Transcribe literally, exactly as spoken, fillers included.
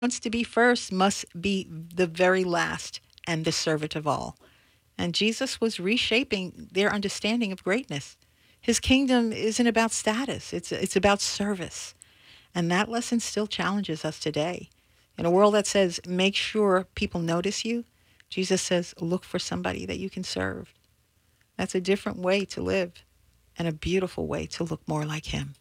wants to be first must be the very last and the servant of all. And Jesus was reshaping their understanding of greatness. His kingdom isn't about status, it's, it's about service. And that lesson still challenges us today. In a world that says, make sure people notice you, Jesus says, look for somebody that you can serve. That's a different way to live and a beautiful way to look more like him.